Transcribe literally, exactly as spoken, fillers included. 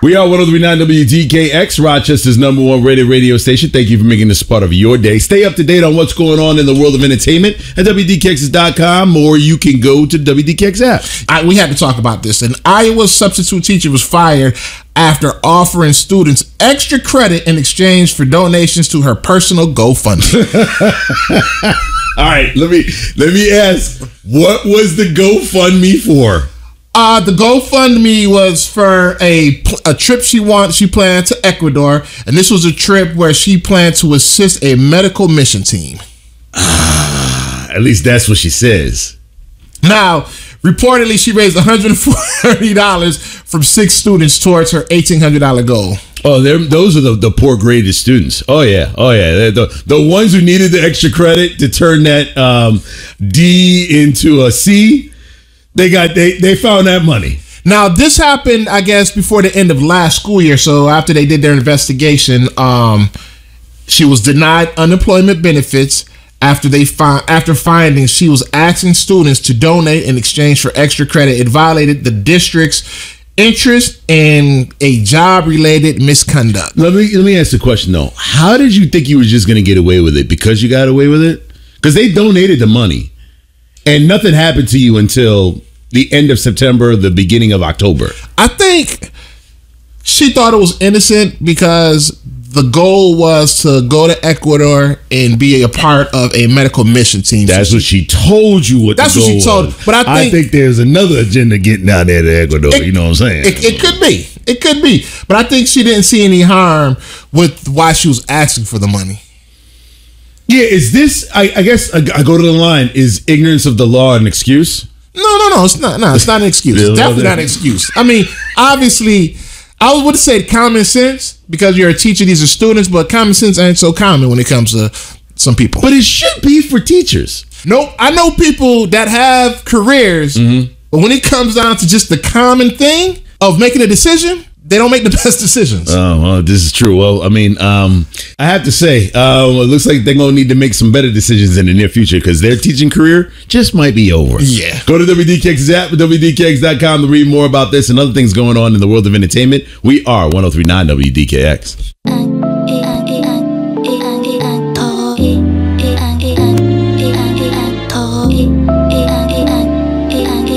We are one oh three point nine W D K X, Rochester's number one rated radio station. Thank you for making this part of your day. Stay up to date on what's going on in the world of entertainment at W D K X dot com, or you can go to W D K X app. I, we had to talk about this. An Iowa substitute teacher was fired after offering students extra credit in exchange for donations to her personal GoFundMe. All right, let me let me ask, what was the GoFundMe for? Uh, the GoFundMe was for a a trip she want she planned to Ecuador, and this was a trip where she planned to assist a medical mission team. Ah, at least that's what she says. Now, reportedly, she raised one hundred forty dollars from six students towards her eighteen hundred dollars goal. Oh, those are the, the poor graded students. Oh, yeah. Oh, yeah. The, the ones who needed the extra credit to turn that um, D into a C, they got they, they found that money. Now, this happened, I guess, before the end of last school year. So after they did their investigation, um, she was denied unemployment benefits. After they find after finding she was asking students to donate in exchange for extra credit, it violated the district's interest in a job-related misconduct. Let me let me ask the question though: how did you think you were just going to get away with it? Because you got away with it? Because they donated the money, and nothing happened to you until the end of September, the beginning of October. I think she thought it was innocent because the goal was to go to Ecuador and be a part of a medical mission team. That's what she told you. What That's the what goal she told. was. But I think, I think there's another agenda getting out there to Ecuador. It, you know what I'm saying? It, it could be. It could be. But I think she didn't see any harm with why she was asking for the money. Yeah. Is this? I, I guess I, I go to the line. Is ignorance of the law an excuse? No, no, no. It's not. No, it's not an excuse. It's definitely not an excuse. I mean, obviously, I would say common sense because you're a teacher. These are students, but common sense ain't so common when it comes to some people. But it should be for teachers. Nope. I know people that have careers, mm-hmm. but when it comes down to just the common thing of making a decision, they don't make the best decisions. Oh, well, this is true. Well, I mean, um, I have to say, uh, it looks like they're going to need to make some better decisions in the near future because their teaching career just might be over. Yeah. Go to W D K X's app at W D K X dot com to read more about this and other things going on in the world of entertainment. We are one oh three point nine W D K X.